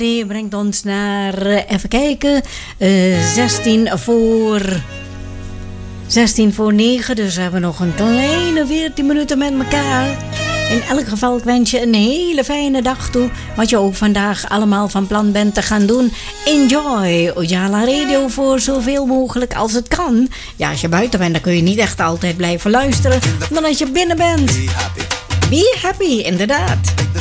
Die brengt ons naar, even kijken, 16 voor 9. Dus we hebben nog een kleine 14 minuten met elkaar. In elk geval, ik wens je een hele fijne dag toe. Wat je ook vandaag allemaal van plan bent te gaan doen. Enjoy Ojala Radio voor zoveel mogelijk als het kan. Ja, als je buiten bent, dan kun je niet echt altijd blijven luisteren. Dan als je binnen bent. Be happy, inderdaad.